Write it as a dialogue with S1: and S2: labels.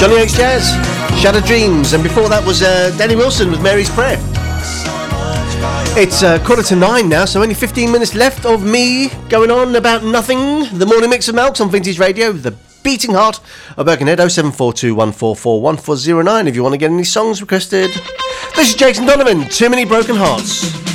S1: Johnny X Jazz, Shattered Dreams, and before that was Danny Wilson with Mary's Prayer. It's 9:15 now, so only 15 minutes left of me going on about nothing. The morning mix of Melks on Vintage Radio, the beating heart of Birkenhead. 07421441409 if you want to get any songs requested. This is Jason Donovan, Too Many Broken Hearts.